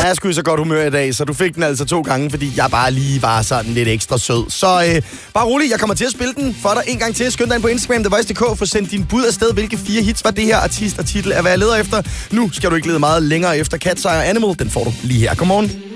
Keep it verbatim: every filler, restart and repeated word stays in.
Jeg er sgu i så godt humør i dag, så du fik den altså to gange, fordi jeg bare lige var sådan lidt ekstra sød. Så øh, bare rolig, jeg kommer til at spille den for dig en gang til. Skynd dig ind på Instagram, The Voice punktum d k, for send din bud afsted. Hvilke fire hits var det her? Artist og titel er, hvad jeg leder efter. Nu skal du ikke lede meget længere efter Cat Eye og Animal. Den får du lige her. Godmorgen.